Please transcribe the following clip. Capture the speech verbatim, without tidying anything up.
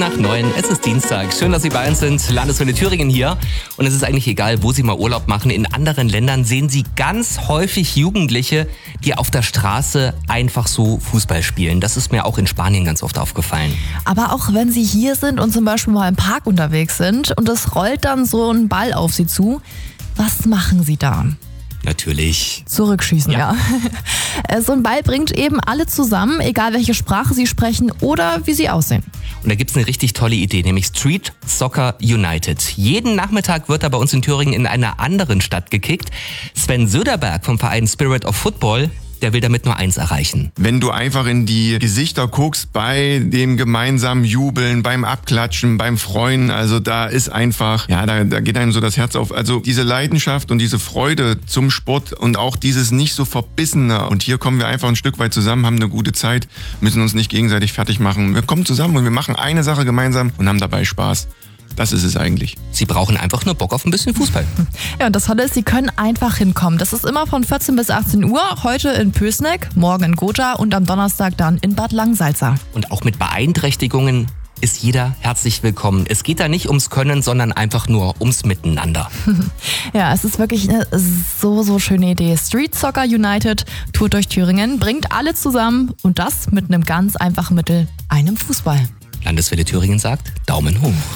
nach neun, es ist Dienstag. Schön, dass Sie bei uns sind. Landeswelle Thüringen hier. Und es ist eigentlich egal, wo Sie mal Urlaub machen. In anderen Ländern sehen Sie ganz häufig Jugendliche, die auf der Straße einfach so Fußball spielen. Das ist mir auch in Spanien ganz oft aufgefallen. Aber auch wenn Sie hier sind und zum Beispiel mal im Park unterwegs sind und es rollt dann so ein Ball auf Sie zu, was machen Sie da? Natürlich. Zurückschießen, ja. Ja. So ein Ball bringt eben alle zusammen, egal welche Sprache sie sprechen oder wie sie aussehen. Und da gibt's eine richtig tolle Idee, nämlich Street Soccer United. Jeden Nachmittag wird da bei uns in Thüringen in einer anderen Stadt gekickt. Sven Söderberg vom Verein Spirit of Football, der will damit nur eins erreichen. Wenn du einfach in die Gesichter guckst bei dem gemeinsamen Jubeln, beim Abklatschen, beim Freuen, also da ist einfach, ja, da, da geht einem so das Herz auf. Also diese Leidenschaft und diese Freude zum Sport und auch dieses nicht so verbissene. Und hier kommen wir einfach ein Stück weit zusammen, haben eine gute Zeit, müssen uns nicht gegenseitig fertig machen. Wir kommen zusammen und wir machen eine Sache gemeinsam und haben dabei Spaß. Das ist es eigentlich. Sie brauchen einfach nur Bock auf ein bisschen Fußball. Ja, und das Tolle ist, Sie können einfach hinkommen. Das ist immer von vierzehn bis achtzehn Uhr, heute in Pößneck, morgen in Gotha und am Donnerstag dann in Bad Langsalza. Und auch mit Beeinträchtigungen ist jeder herzlich willkommen. Es geht da nicht ums Können, sondern einfach nur ums Miteinander. Ja, es ist wirklich eine so, so schöne Idee. Street Soccer United, Tour durch Thüringen, bringt alle zusammen und das mit einem ganz einfachen Mittel, einem Fußball. Landeswelle Thüringen sagt Daumen hoch.